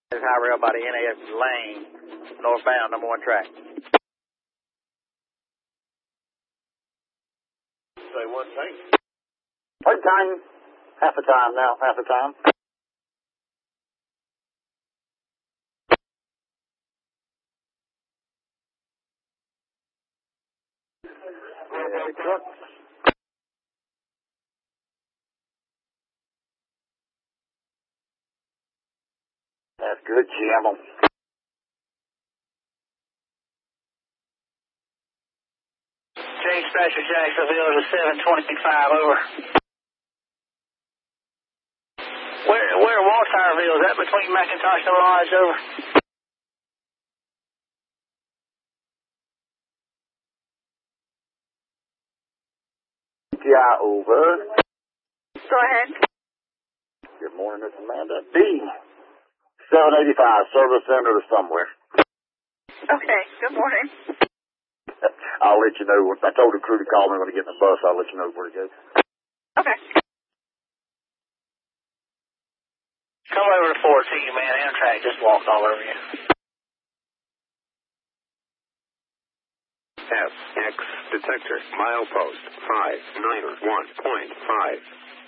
High rail by the NAF lane, northbound, number 1 track. Say one thing. Third time. Half the time now, half the time. Heavy truck. That's good, jam 'em. Change dispatcher Jacksonville to 725, over. Where Waltyreville, is that between McIntosh and Lodge, over? Yeah, over. Go ahead. Good morning, Miss Amanda. D. 785, service center to somewhere. Okay, good morning. I'll let you know. I told the crew to call me when I get in the bus. I'll let you know where to go. Okay. Come over to 14, man. Amtrak just walked all over you. FX detector, milepost 591.5.